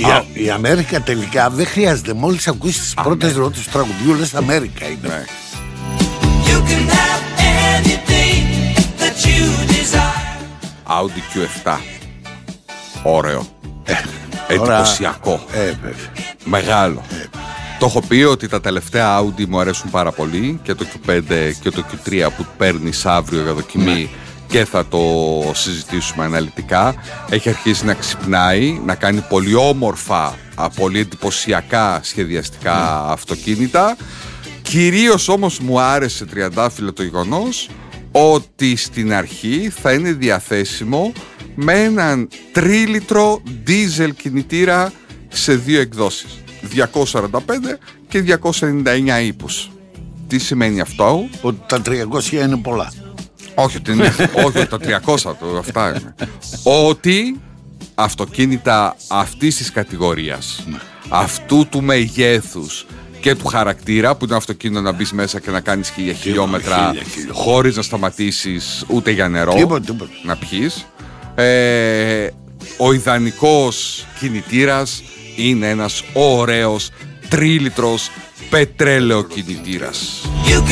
Η Αμέρικα τελικά δεν χρειάζεται. Μόλις ακούσεις τις πρώτες νότες του τραγουδιού, λες Αμέρικα είναι. Ναι. Audi Q7. Ωραίο. Εντυπωσιακό. Μεγάλο. Το έχω πει ότι τα τελευταία Audi μου αρέσουν πάρα πολύ, και το Q5 και το Q3 που παίρνεις αύριο για δοκιμή, και θα το συζητήσουμε αναλυτικά. Έχει αρχίσει να ξυπνάει, να κάνει πολύ όμορφα, πολύ εντυπωσιακά σχεδιαστικά αυτοκίνητα. Κυρίως όμως μου άρεσε, τριαντάφυλλο, το γεγονός ότι στην αρχή θα είναι διαθέσιμο με έναν 3 δίζελ κινητήρα σε δύο εκδόσεις, 245 και 299 ύπους. Τι σημαίνει αυτό? Ότι τα 300 είναι πολλά. Όχι, όχι τα 300, αυτά είναι. Ότι αυτοκίνητα αυτής της κατηγορίας, αυτού του μεγέθους και του χαρακτήρα, που είναι αυτοκίνητο να μπεις μέσα και να κάνεις 1000 χιλιόμετρα χωρίς να σταματήσεις ούτε για νερό, τίποτε. να πιείς, ο ιδανικός κινητήρας είναι ένας ωραίος 3 πετρέλαιο κινητήρας.